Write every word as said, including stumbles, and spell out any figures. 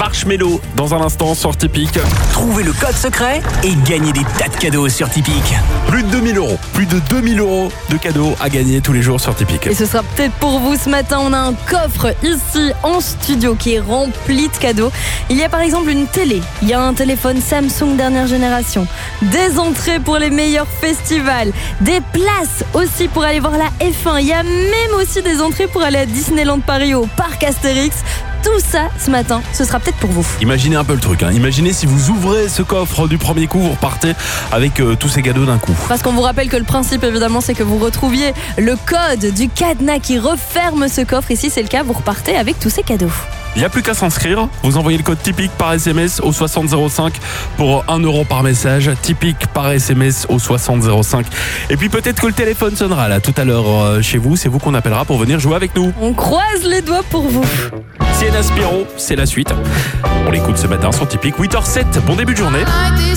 Marshmello dans un instant sur Tipeee. Trouvez le code secret et gagnez des tas de cadeaux sur Tipeee. Plus de deux mille euros, plus de deux mille euros de cadeaux à gagner tous les jours sur Tipeee. Et ce sera peut-être pour vous ce matin. On a un coffre ici en studio qui est rempli de cadeaux. Il y a par exemple une télé, il y a un téléphone Samsung dernière génération, des entrées pour les meilleurs festivals, des places aussi pour aller voir la F un. Il y a même aussi des entrées pour aller à Disneyland Paris au parc Astérix. Tout ça, ce matin, ce sera peut-être pour vous. Imaginez un peu le truc, hein. Imaginez si vous ouvrez ce coffre du premier coup, vous repartez avec euh, tous ces cadeaux d'un coup. Parce qu'on vous rappelle que le principe, évidemment, c'est que vous retrouviez le code du cadenas qui referme ce coffre. Et si c'est le cas, vous repartez avec tous ces cadeaux. Il n'y a plus qu'à s'inscrire. Vous envoyez le code Tipeee par S M S au soixante zéro cinq pour un euro par message. Tipeee par S M S au soixante zéro cinq. Et puis peut-être que le téléphone sonnera là tout à l'heure euh, chez vous. C'est vous qu'on appellera pour venir jouer avec nous. On croise les doigts pour vous. Sienna Spiro, c'est la suite. On l'écoute ce matin sur Tipeee. huit heures zéro sept. Bon début de journée.